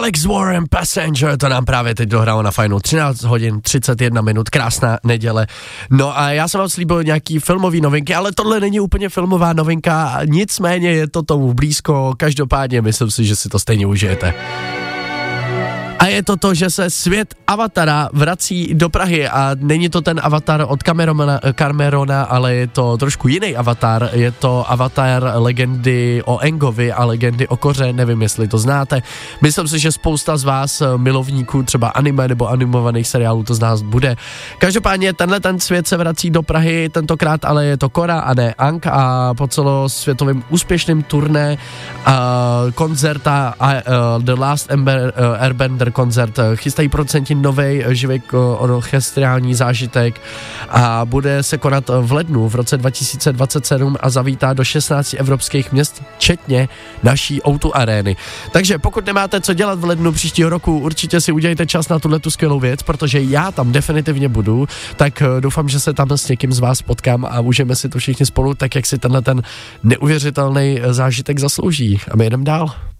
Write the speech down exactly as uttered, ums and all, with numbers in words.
Alex Warren Passenger, to nám právě teď dohrálo na fajnu, třináct hodin třicet jedna minut, krásná neděle. No a já jsem vám slíbil nějaký filmový novinky, ale tohle není úplně filmová novinka, nicméně je to tomu blízko, každopádně myslím si, že si to stejně užijete. A je to to, že se svět Avatara vrací do Prahy a není to ten Avatar od Camerona, Camerona, ale je to trošku jiný Avatar, je to Avatar legendy o Aangovi a legendy o Koře, nevím, jestli to znáte. Myslím si, že spousta z vás milovníků třeba anime nebo animovaných seriálů to z nás bude. Každopádně tenhle ten svět se vrací do Prahy, tentokrát ale je to Korra a ne Aang a po celosvětovým úspěšným turné uh, koncerta uh, The Last Ember, uh, Airbender koncert chystají producenti novej živý orchestrální zážitek a bude se konat v lednu v roce dva tisíce dvacet sedm a zavítá do šestnácti evropských měst, včetně naší ó dva arény. Takže pokud nemáte co dělat v lednu příštího roku, určitě si udělejte čas na tuhletu skvělou věc, protože já tam definitivně budu, tak doufám, že se tam s někým z vás potkám a můžeme si to všichni spolu, tak jak si tenhle ten neuvěřitelný zážitek zaslouží. A my jedeme dál.